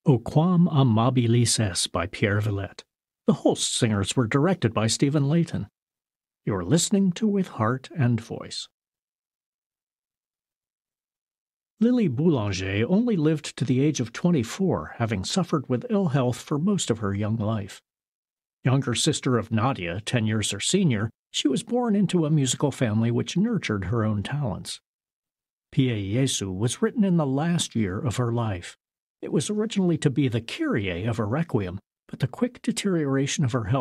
O Quam Amabilis Es by Pierre Villette. The host singers were directed by Stephen Layton. You're listening to With Heart and Voice. Lily Boulanger only lived to the age of 24, having suffered with ill health for most of her young life. Younger sister of Nadia, 10 years her senior, she was born into a musical family which nurtured her own talents. Pie Jesu was written in the last year of her life. It was originally to be the Kyrie of a requiem, but the quick deterioration of her health